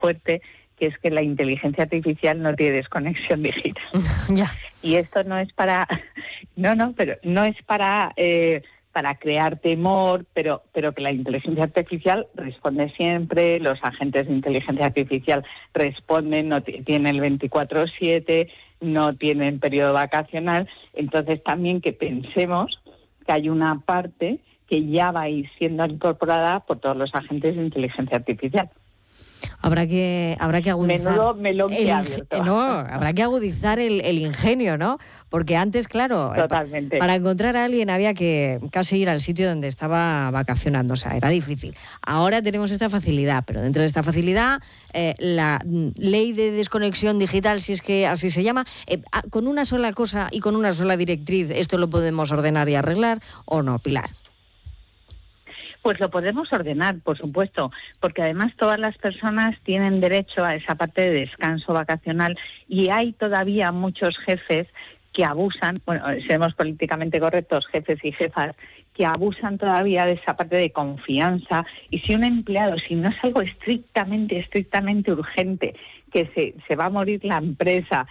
fuerte, que es que la inteligencia artificial no tiene desconexión digital. Ya. Y esto no es para... pero no es para crear temor, pero que la inteligencia artificial responde siempre, los agentes de inteligencia artificial responden, no tienen el 24/7, no tienen periodo vacacional. Entonces también que pensemos que hay una parte que ya va a ir siendo incorporada por todos los agentes de inteligencia artificial. Habrá que agudizar. Menudo melón que ha abierto. No, habrá que agudizar el ingenio, ¿no? Porque antes, claro, totalmente. Para encontrar a alguien había que casi ir al sitio donde estaba vacacionando, o sea, era difícil. Ahora tenemos esta facilidad, pero dentro de esta facilidad, la ley de desconexión digital, si es que así se llama, con una sola cosa y con una sola directriz, ¿esto lo podemos ordenar y arreglar o no, Pilar? Pues lo podemos ordenar, por supuesto, porque además todas las personas tienen derecho a esa parte de descanso vacacional y hay todavía muchos jefes que abusan, bueno, seremos políticamente correctos, jefes y jefas, que abusan todavía de esa parte de confianza. Y si un empleado, si no es algo estrictamente urgente, que se va a morir la empresa,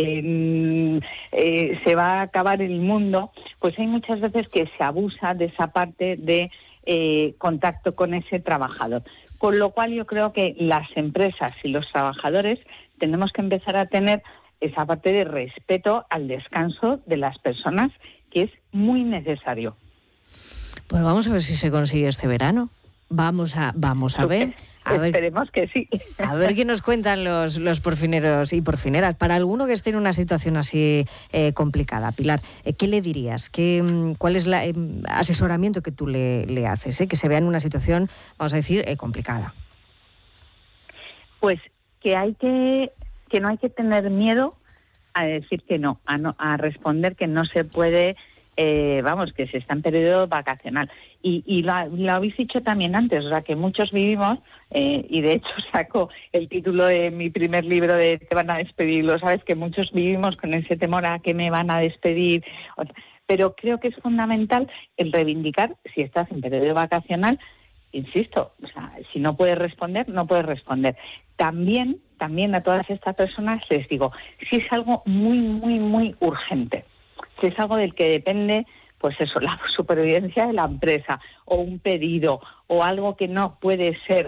se va a acabar el mundo, pues hay muchas veces que se abusa de esa parte de contacto con ese trabajador. Con lo cual yo creo que las empresas y los trabajadores tenemos que empezar a tener esa parte de respeto al descanso de las personas, que es muy necesario. Pues vamos a ver si se consigue este verano. Vamos a ver. Esperemos que sí. A ver qué nos cuentan los porfineros y porfineras. Para alguno que esté en una situación así complicada, Pilar, ¿qué le dirías? ¿Cuál es el asesoramiento que tú le haces? Que se vea en una situación, vamos a decir, complicada. Pues que no hay que tener miedo a decir que no, a responder que no se puede, que se está en periodo vacacional. Y lo habéis dicho también antes, o sea, que muchos vivimos, y de hecho saco el título de mi primer libro de Te van a despedir, lo sabes, que muchos vivimos con ese temor a que me van a despedir, pero creo que es fundamental el reivindicar, si estás en periodo vacacional, insisto, o sea, si no puedes responder, no puedes responder. También a todas estas personas les digo, si es algo muy, muy, muy urgente, si es algo del que depende, pues eso, la supervivencia de la empresa, o un pedido, o algo que no puede ser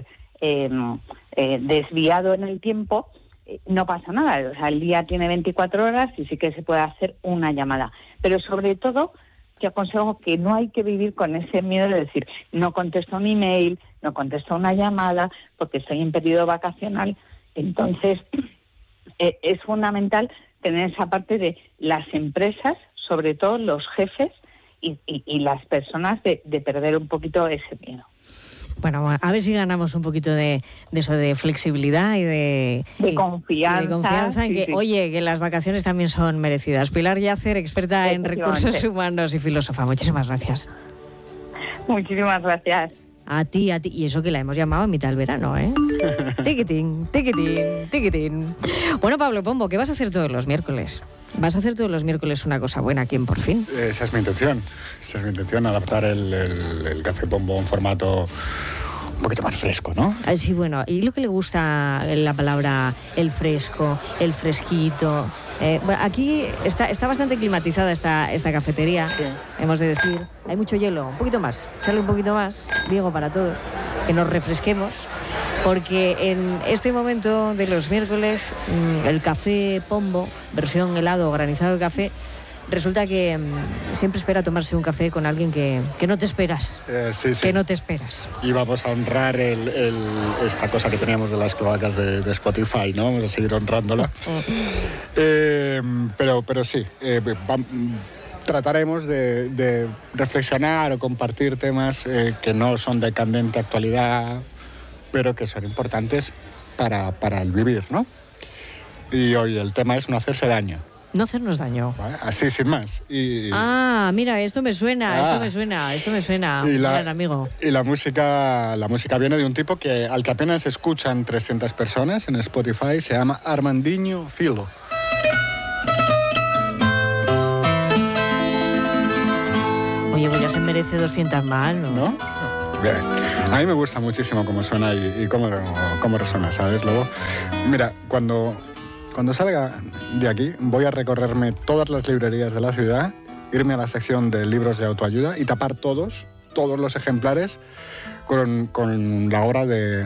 desviado en el tiempo, no pasa nada. O sea, el día tiene 24 horas y sí que se puede hacer una llamada. Pero sobre todo, yo aconsejo que no hay que vivir con ese miedo de decir, no contesto un email, no contesto una llamada, porque estoy en periodo vacacional. Entonces, es fundamental tener esa parte de las empresas, sobre todo los jefes y las personas, de perder un poquito ese miedo. Bueno, a ver si ganamos un poquito de eso, de flexibilidad y de confianza. De confianza en que, oye, que las vacaciones también son merecidas. Pilar Yacer, experta en recursos humanos y filósofa. Muchísimas gracias. Muchísimas gracias. A ti. Y eso que la hemos llamado en mitad del verano, ¿eh? Tiquitín, tiquitín, tiquitín. Bueno, Pablo Pombo, ¿qué vas a hacer todos los miércoles? ¿Vas a hacer todos los miércoles una cosa buena aquí en Por Fin? Esa es mi intención, adaptar el Café Pombo a un formato un poquito más fresco, ¿no? Sí, bueno, y lo que le gusta la palabra el fresco, el fresquito. Bueno, aquí está bastante climatizada esta cafetería, sí. Hemos de decir. Hay mucho hielo, un poquito más, sale un poquito más, Diego, para todos, que nos refresquemos, porque en este momento de los miércoles, el Café Pombo, versión helado o granizado de café, resulta que siempre espera tomarse un café con alguien que no te esperas. Sí. Que no te esperas. Y vamos a honrar esta cosa que teníamos de las cloacas de Spotify, ¿no? Vamos a seguir honrándola. Pero sí, trataremos de reflexionar o compartir temas que no son de candente actualidad, pero que son importantes para el vivir, ¿no? Y hoy el tema es no hacerse daño. No hacernos daño. Vale, así, sin más. Mira, esto me suena. Gran amigo. Y la música viene de un tipo al que apenas escuchan 300 personas en Spotify. Se llama Armandinho Filo. Oye, pues ya se merece 200 más, ¿no? ¿No? Bien. A mí me gusta muchísimo cómo suena y cómo resuena, ¿sabes? Luego, mira, cuando salga de aquí, voy a recorrerme todas las librerías de la ciudad, irme a la sección de libros de autoayuda y tapar todos los ejemplares con la obra de